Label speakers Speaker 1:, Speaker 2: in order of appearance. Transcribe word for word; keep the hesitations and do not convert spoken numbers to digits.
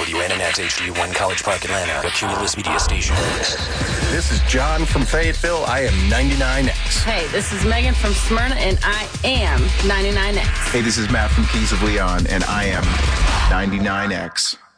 Speaker 1: W N N X H D one College Park, Atlanta, a Cumulus Media station.
Speaker 2: This is John from Fayetteville. I am ninety-nine X.
Speaker 3: Hey, this is Megan from Smyrna, and I am ninety-nine X.
Speaker 4: Hey, this is Matt from Kings of Leon, and I am ninety-nine X.